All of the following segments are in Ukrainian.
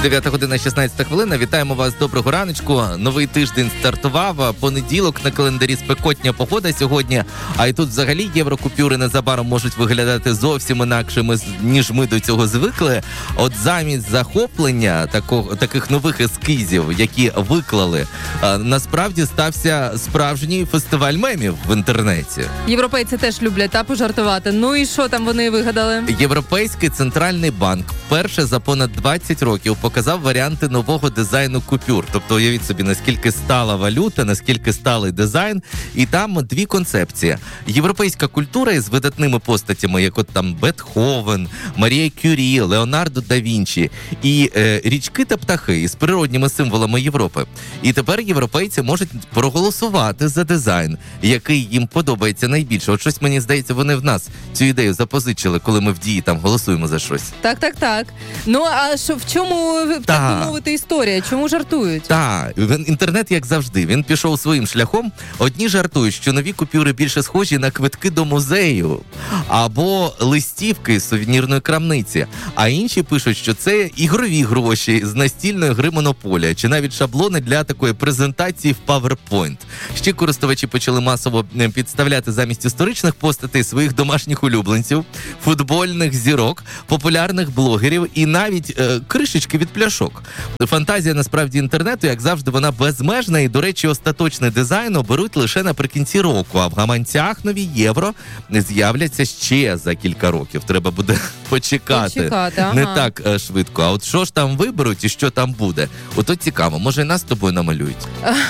9 година, 16 хвилина. Вітаємо вас, доброго раночку. Новий тиждень стартував. Понеділок, на календарі спекотня погода сьогодні. А і тут взагалі єврокупюри незабаром можуть виглядати зовсім інакшими, ніж ми до цього звикли. От замість захоплення таких нових ескізів, які виклали, насправді стався справжній фестиваль мемів в інтернеті. Європейці теж люблять пожартувати. Ну і що там вони вигадали? Європейський центральний банк вперше за понад 20 років показав варіанти нового дизайну купюр. Тобто, уявіть собі, наскільки стала валюта, наскільки сталий дизайн. І там дві концепції. Європейська культура із видатними постатями, як от там Бетховен, Марія Кюрі, Леонардо да Вінчі. І річки та птахи із природніми символами Європи. І тепер європейці можуть проголосувати за дизайн, який їм подобається найбільше. От щось, мені здається, вони в нас цю ідею запозичили, коли ми в Дії там голосуємо за щось. Так. Ну, а що, в чому, так би мовити, історія? Чому жартують? Так, інтернет, як завжди, він пішов своїм шляхом. Одні жартують, що нові купюри більше схожі на квитки до музею або листівки з сувенірної крамниці, а інші пишуть, що це ігрові гроші з настільної гри «Монополія» чи навіть шаблони для такої презентації в PowerPoint. Ще користувачі почали масово підставляти замість історичних постатей своїх домашніх улюбленців, футбольних зірок, популярних блогерів і навіть кришечки від пляшок. Фантазія, насправді, інтернету, як завжди, вона безмежна і, до речі, остаточний дизайн оберуть лише наприкінці року, а в гаманцях нові євро з'являться ще за кілька років. Треба буде почекати. Ага. Не так швидко. А от що ж там виберуть і що там буде? Ото цікаво. Може, і нас з тобою намалюють?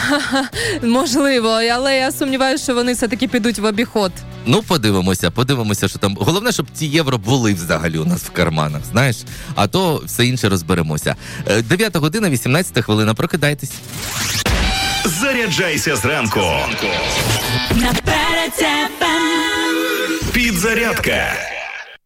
Можливо, але я сумніваюся, що вони все-таки підуть в обіход. Ну, подивимося, що там. Головне, щоб ці євро були взагалі у нас в карманах, знаєш? А то все інше розберемося. 9 година, 18 хвилина. Прокидайтесь. Заряджайся зранку. Підзарядка.